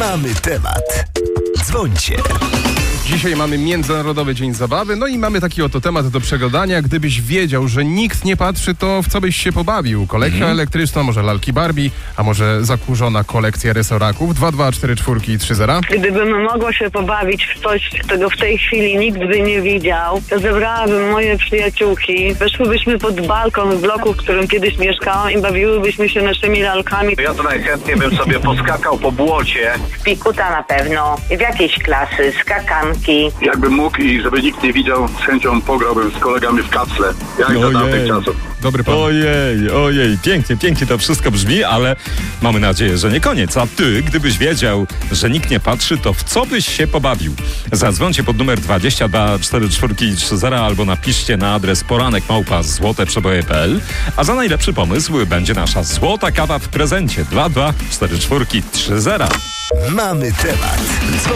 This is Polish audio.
Mamy temat. Dzwońcie. Dzisiaj mamy Międzynarodowy Dzień Zabawy, no i mamy taki oto temat do przegadania. Gdybyś wiedział, że nikt nie patrzy, to w co byś się pobawił? Kolejka elektryczna, może lalki Barbie, a może zakurzona kolekcja resoraków? 22430. Gdybym mogła się pobawić w coś, czego w tej chwili nikt by nie widział, to zebrałabym moje przyjaciółki, weszłybyśmy pod balkon w bloku, w którym kiedyś mieszkałam i bawiłybyśmy się naszymi lalkami. Ja to najchętniej bym sobie poskakał po błocie. W pikuta na pewno, w jakiejś klasy, skakanki. Jakbym mógł i żeby nikt nie widział, z chęcią pograłbym z kolegami w kapsle. Jak za tamtych czasów. Dobry pan. Ojej, pięknie to wszystko brzmi, ale mamy nadzieję, że nie koniec. A ty, gdybyś wiedział, że nikt nie patrzy, to w co byś się pobawił? Zadzwońcie pod numer 224430 albo napiszcie na adres poranek@złoteprzeboje.pl, a za najlepszy pomysł będzie nasza złota kawa w prezencie 22430. Mamy temat.